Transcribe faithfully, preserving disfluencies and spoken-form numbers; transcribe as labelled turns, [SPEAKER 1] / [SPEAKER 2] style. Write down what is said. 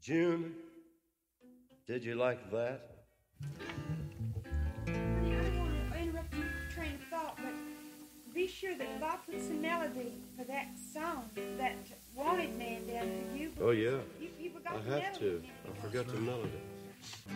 [SPEAKER 1] June, did you like that?
[SPEAKER 2] Honey, I don't want to interrupt your train of thought, but be sure that Bob puts the melody for that song, that Wanted Man down for you.
[SPEAKER 1] Oh, yeah.
[SPEAKER 2] You, you forgot
[SPEAKER 1] I
[SPEAKER 2] the
[SPEAKER 1] have
[SPEAKER 2] melody.
[SPEAKER 1] to. I forgot the melody.